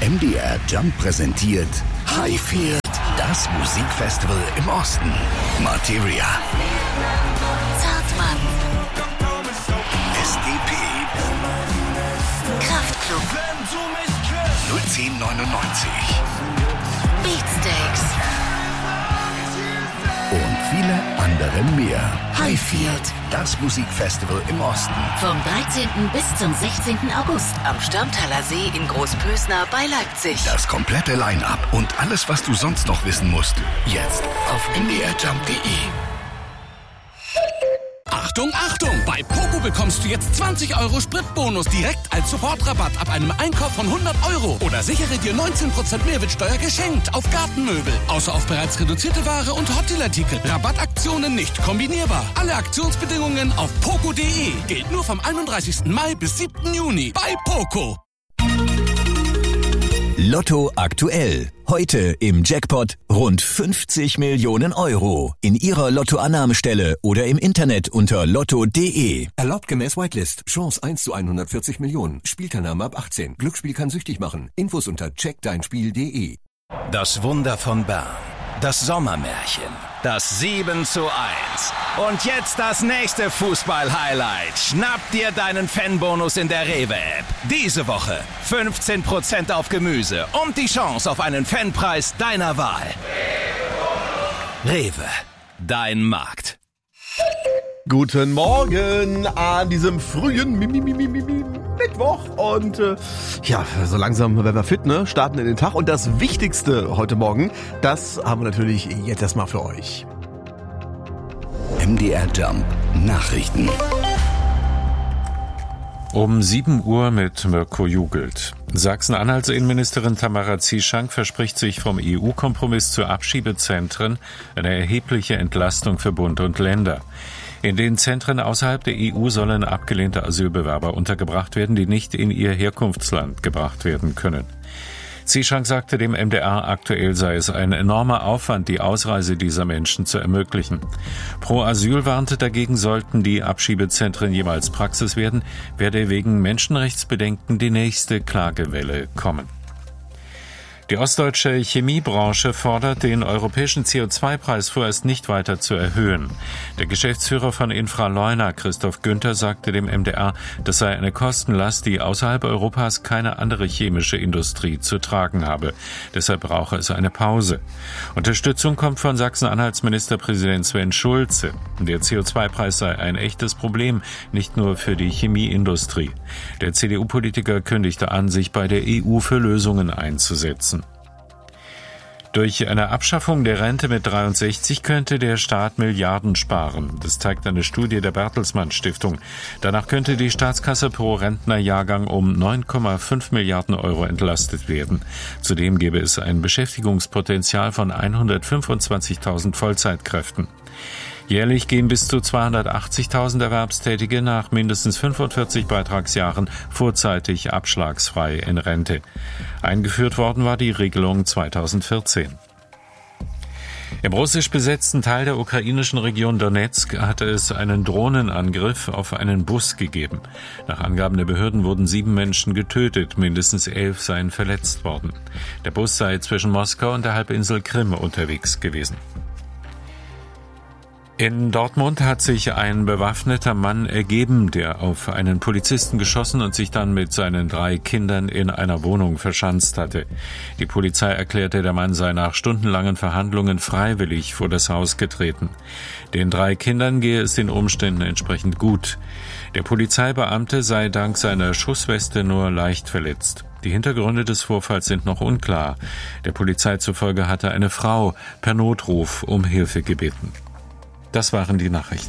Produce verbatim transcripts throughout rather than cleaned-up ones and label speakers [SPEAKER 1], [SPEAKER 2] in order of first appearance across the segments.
[SPEAKER 1] M D R Jump präsentiert Highfield, das Musikfestival im Osten. Materia,
[SPEAKER 2] Zartmann,
[SPEAKER 1] S D P,
[SPEAKER 2] Kraftklub,
[SPEAKER 1] null zehn neunundneunzig
[SPEAKER 2] Beatsteaks
[SPEAKER 1] und viele andere mehr.
[SPEAKER 2] Highfield,
[SPEAKER 1] das Musikfestival im Osten.
[SPEAKER 2] vom dreizehnten bis zum sechzehnten August am Störmtaler See in Großpösner bei Leipzig.
[SPEAKER 1] Das komplette Line-Up und alles, was du sonst noch wissen musst, jetzt auf m d r jump punkt d e.
[SPEAKER 3] Achtung, Achtung! Bei Poco bekommst du jetzt zwanzig Euro Spritbonus direkt als Sofortrabatt ab einem Einkauf von hundert Euro. Oder sichere dir neunzehn Prozent Mehrwertsteuer geschenkt auf Gartenmöbel. Außer auf bereits reduzierte Ware und Hotelartikel. Rabattaktionen nicht kombinierbar. Alle Aktionsbedingungen auf poco punkt d e. Gilt nur vom einunddreißigsten Mai bis siebten Juni bei Poco.
[SPEAKER 4] Lotto aktuell. Heute im Jackpot rund fünfzig Millionen Euro. In Ihrer Lottoannahmestelle oder im Internet unter lotto punkt d e.
[SPEAKER 5] Erlaubt gemäß Whitelist. Chance eins zu hundertvierzig Millionen. Spielteilnahme ab achtzehn. Glücksspiel kann süchtig machen. Infos unter check dein spiel punkt d e.
[SPEAKER 6] Das Wunder von Bern. Das Sommermärchen. Das sieben zu eins. Und jetzt das nächste Fußball-Highlight. Schnapp dir deinen Fanbonus in der Rewe-App. Diese Woche fünfzehn Prozent auf Gemüse und die Chance auf einen Fanpreis deiner Wahl. Rewe. Dein Markt.
[SPEAKER 7] Guten Morgen an diesem frühen Mi- Mi- Mi- Mi- Mi- Mi- Mittwoch und äh, ja, so langsam werden wir fit, ne? Starten in den Tag und das Wichtigste heute Morgen, das haben wir natürlich jetzt erstmal für euch.
[SPEAKER 1] M D R Jump Nachrichten.
[SPEAKER 8] Um sieben Uhr mit Mirko Jugelt. Sachsen-Anhalts Innenministerin Tamara Zieschank verspricht sich vom E U-Kompromiss zu Abschiebezentren eine erhebliche Entlastung für Bund und Länder. In den Zentren außerhalb der E U sollen abgelehnte Asylbewerber untergebracht werden, die nicht in ihr Herkunftsland gebracht werden können. Zieschank sagte dem M D R, aktuell sei es ein enormer Aufwand, die Ausreise dieser Menschen zu ermöglichen. Pro Asyl warnte dagegen, sollten die Abschiebezentren jemals Praxis werden, werde wegen Menschenrechtsbedenken die nächste Klagewelle kommen. Die ostdeutsche Chemiebranche fordert, den europäischen C O zwei Preis vorerst nicht weiter zu erhöhen. Der Geschäftsführer von Infraleuna, Christoph Günther, sagte dem M D R, das sei eine Kostenlast, die außerhalb Europas keine andere chemische Industrie zu tragen habe. Deshalb brauche es eine Pause. Unterstützung kommt von Sachsen-Anhalts Ministerpräsident Sven Schulze. Der C O zwei Preis sei ein echtes Problem, nicht nur für die Chemieindustrie. Der C D U-Politiker kündigte an, sich bei der E U für Lösungen einzusetzen. Durch eine Abschaffung der Rente mit dreiundsechzig könnte der Staat Milliarden sparen. Das zeigt eine Studie der Bertelsmann Stiftung. Danach könnte die Staatskasse pro Rentnerjahrgang um neun Komma fünf Milliarden Euro entlastet werden. Zudem gäbe es ein Beschäftigungspotenzial von hundertfünfundzwanzigtausend Vollzeitkräften. Jährlich gehen bis zu zweihundertachtzigtausend Erwerbstätige nach mindestens fünfundvierzig Beitragsjahren vorzeitig abschlagsfrei in Rente. Eingeführt worden war die Regelung zweitausendvierzehn. Im russisch besetzten Teil der ukrainischen Region Donetsk hatte es einen Drohnenangriff auf einen Bus gegeben. Nach Angaben der Behörden wurden sieben Menschen getötet, mindestens elf seien verletzt worden. Der Bus sei zwischen Moskau und der Halbinsel Krim unterwegs gewesen. In Dortmund hat sich ein bewaffneter Mann ergeben, der auf einen Polizisten geschossen und sich dann mit seinen drei Kindern in einer Wohnung verschanzt hatte. Die Polizei erklärte, der Mann sei nach stundenlangen Verhandlungen freiwillig vor das Haus getreten. Den drei Kindern gehe es den Umständen entsprechend gut. Der Polizeibeamte sei dank seiner Schussweste nur leicht verletzt. Die Hintergründe des Vorfalls sind noch unklar. Der Polizei zufolge hatte eine Frau per Notruf um Hilfe gebeten. Das waren die Nachrichten.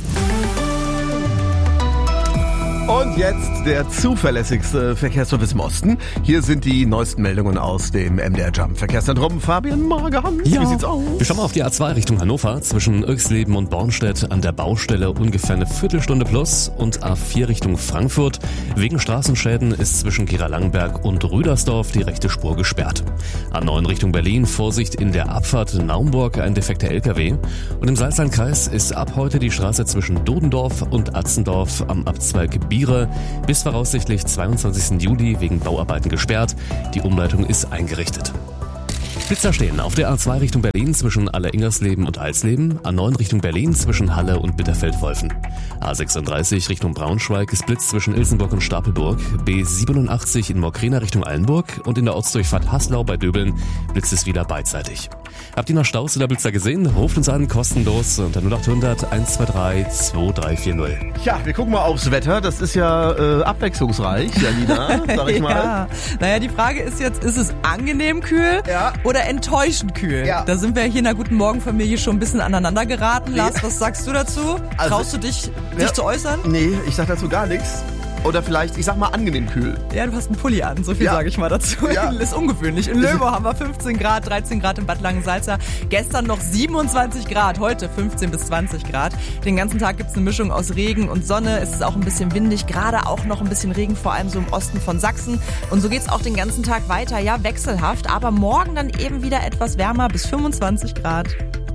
[SPEAKER 7] Und jetzt der zuverlässigste Verkehrsservice im Osten. Hier sind die neuesten Meldungen aus dem M D R Jump Verkehrszentrum. Fabian Morgans,
[SPEAKER 9] ja.
[SPEAKER 7] Wie sieht's aus?
[SPEAKER 9] Wir schauen mal auf die A zwei Richtung Hannover. Zwischen Irxleben und Bornstedt an der Baustelle ungefähr eine Viertelstunde plus. Und A vier Richtung Frankfurt. Wegen Straßenschäden ist zwischen Gera-Langenberg und Rüdersdorf die rechte Spur gesperrt. A neun Richtung Berlin, Vorsicht in der Abfahrt Naumburg, ein defekter L K W. Und im Salzlandkreis ist ab heute die Straße zwischen Dodendorf und Atzendorf am Abzweig Bielefeld Wiehre bis voraussichtlich zweiundzwanzigsten Juli wegen Bauarbeiten gesperrt. Die Umleitung ist eingerichtet. Blitzer stehen auf der A zwei Richtung Berlin zwischen Aller-Ingersleben und Alsleben, A neun Richtung Berlin zwischen Halle und Bitterfeld-Wolfen. A sechsunddreißig Richtung Braunschweig ist Blitz zwischen Ilsenburg und Stapelburg, B siebenundachtzig in Mokrina Richtung Eilenburg und in der Ortsdurchfahrt Haslau bei Döbeln blitzt es wieder beidseitig. Habt ihr noch Staus oder Blitzer gesehen? Ruft uns an, kostenlos unter null achthundert eins zwei drei zwei drei vier null.
[SPEAKER 7] Ja, wir gucken mal aufs Wetter. Das ist ja äh, abwechslungsreich, Janina, sag ich mal.
[SPEAKER 10] Ja. Naja, die Frage ist jetzt, ist es angenehm kühl
[SPEAKER 7] ja.
[SPEAKER 10] oder enttäuschend kühl?
[SPEAKER 7] Ja.
[SPEAKER 10] Da sind wir hier in der Guten Morgen-Familie schon ein bisschen aneinander geraten. Nee. Lars, was sagst du dazu?
[SPEAKER 7] Also,
[SPEAKER 10] Traust du dich,
[SPEAKER 7] ja.
[SPEAKER 10] dich zu äußern?
[SPEAKER 7] Nee, ich sag dazu gar nichts. Oder vielleicht, ich sag mal, angenehm kühl.
[SPEAKER 10] Ja, du hast einen Pulli an, so viel
[SPEAKER 7] ja.
[SPEAKER 10] sage ich mal dazu.
[SPEAKER 7] Ja.
[SPEAKER 10] Ist ungewöhnlich. In Löbau haben wir fünfzehn Grad, dreizehn Grad in Bad Langensalza. Gestern noch siebenundzwanzig Grad, heute fünfzehn bis zwanzig Grad. Den ganzen Tag gibt's eine Mischung aus Regen und Sonne. Es ist auch ein bisschen windig, gerade auch noch ein bisschen Regen, vor allem so im Osten von Sachsen. Und so geht's auch den ganzen Tag weiter. Ja, wechselhaft, aber morgen dann eben wieder etwas wärmer, bis fünfundzwanzig Grad.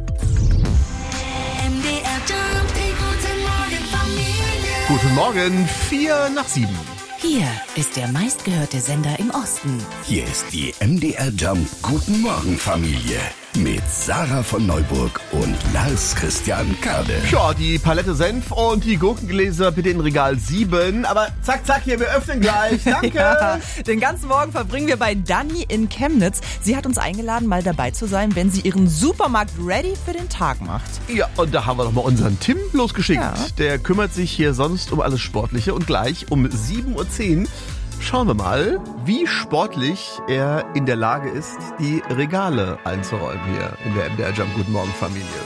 [SPEAKER 7] Guten Morgen, vier nach sieben.
[SPEAKER 2] Hier ist der meistgehörte Sender im Osten.
[SPEAKER 1] Hier ist die M D R Jump Guten Morgen Familie mit Sarah von Neuburg und Lars Christian Kade.
[SPEAKER 7] Ja, die Palette Senf und die Gurkengläser bitte in Regal sieben. Aber zack, zack, hier, wir öffnen gleich. Danke.
[SPEAKER 10] Ja, den ganzen Morgen verbringen wir bei Dani in Chemnitz. Sie hat uns eingeladen, mal dabei zu sein, wenn sie ihren Supermarkt ready für den Tag macht.
[SPEAKER 7] Ja, und da haben wir doch mal unseren Tim losgeschickt.
[SPEAKER 10] Ja.
[SPEAKER 7] Der kümmert sich hier sonst um alles Sportliche. Und gleich um sieben Uhr zehn schauen wir mal, wie sportlich er in der Lage ist, die Regale einzuräumen hier in der M D R Jump Guten Morgen Familie.